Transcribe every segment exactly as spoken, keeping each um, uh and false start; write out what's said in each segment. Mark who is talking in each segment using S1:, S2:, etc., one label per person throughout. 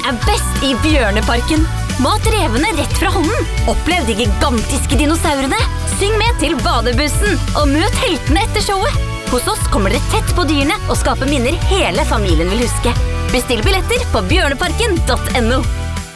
S1: er best i Bjørneparken. Mat revene rett fra hånden. Opplev de gigantiske dinosaurene. Syng med til badebussen, og møt heltene etter showet. Hos oss kommer dere tett på dyrene og skaper minner hele familien vil huske. Bestill billetter på bjørneparken punktum no.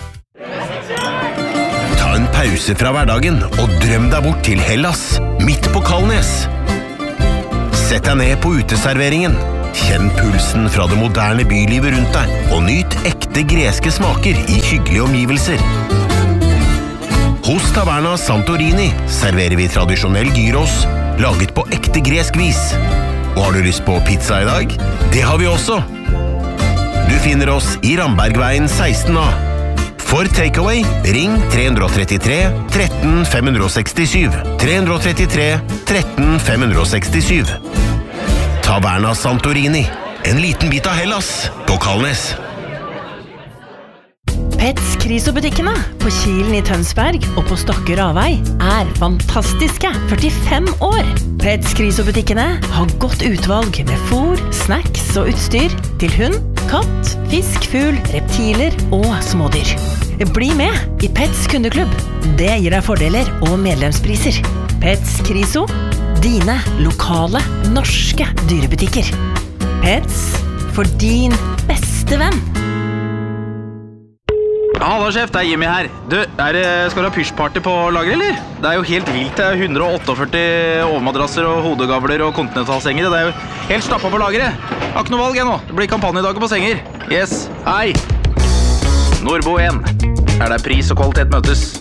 S2: Ta en pause fra hverdagen og drøm deg bort til Hellas, midt på Kalnes. Sett deg ned på uteserveringen. Kjenn pulsen fra det moderne bylivet rundt deg, og nyt ekte greske smaker i hyggelige omgivelser. Hos Taverna Santorini serverer vi tradisjonell gyros, laget på ekte gresk vis. Og har du lyst på pizza i dag? Det har vi også. Du finner oss i Rambergveien seksten A. For takeaway, ring tre tre tre, ett tre fem seks syv. tre tre tre, ett tre fem seks syv. Taverna Santorini. En liten bit av Hellas på Kalnes.
S3: Pets Kriso-butikkene på Kilen i Tønsberg og på Stokke Ravei er fantastiske førtifem år. Pets Kriso-butikkene har godt utvalg med fôr, snacks og utstyr til hund, katt, fisk, fugl, reptiler og smådyr. Bli med i Pets kundeklubb. Det gir deg fordeler og medlemspriser. Pets Kriso, dine lokale norske dyrebutikker. Pets for din beste venn.
S4: Hallo sjef, det er Jimmy her. Du, er det, skal du ha pushparty på lager, eller? Det er jo helt vilt, det er hundre og førti overmadrasser og hodegavler og kontinentalsenger. Det er jo helt stappet på lageret. Jeg har ikke noe valg ennå. Det blir kampanjedager på senger. Yes, hei. Nordbo en. Er det pris og kvalitet møtes?